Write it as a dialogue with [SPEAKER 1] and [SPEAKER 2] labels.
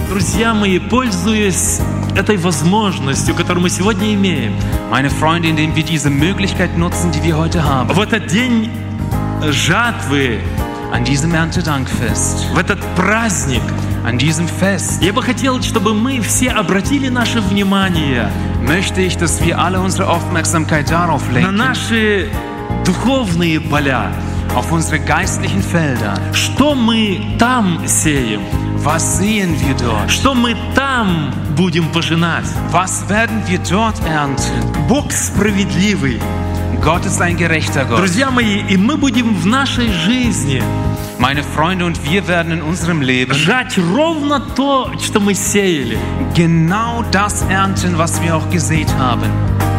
[SPEAKER 1] Друзья мои, пользуясь этой возможностью, которую мы сегодня имеем,
[SPEAKER 2] Meine Freunde, indem wir diese Möglichkeit nutzen, die wir heute haben,
[SPEAKER 1] в этот день жатвы,
[SPEAKER 2] an diesem Erntedankfest,
[SPEAKER 1] в этот праздник,
[SPEAKER 2] an diesem Fest,
[SPEAKER 1] я бы хотел, чтобы мы все обратили наше внимание
[SPEAKER 2] möchte ich, dass wir alle unsere Aufmerksamkeit darauf
[SPEAKER 1] на
[SPEAKER 2] lenken,
[SPEAKER 1] наши духовные поля.
[SPEAKER 2] auf unsere geistlichen Felder.
[SPEAKER 1] Что мы там сеем?
[SPEAKER 2] Was sehen wir dort?
[SPEAKER 1] Что мы там будем пожинать?
[SPEAKER 2] Was werden wir dort ernten?
[SPEAKER 1] Бог справедливый.
[SPEAKER 2] Gott ist ein gerechter Gott.
[SPEAKER 1] Друзья мои, и мы будем в нашей жизни
[SPEAKER 2] Meine Freunde, und wir werden in unserem Leben
[SPEAKER 1] жать ровно то, что мы сеяли.
[SPEAKER 2] genau das ernten, was wir auch gesät haben.